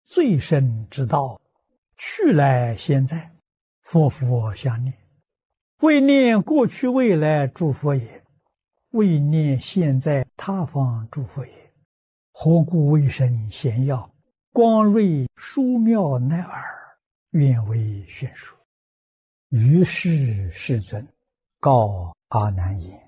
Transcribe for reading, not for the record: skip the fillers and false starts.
最深之道，去来现在，佛佛相念，为念过去未来诸佛也，为念现在他方诸佛也。何故为生贤要，光瑞殊妙乃尔，愿为宣说。于是世尊告阿难言：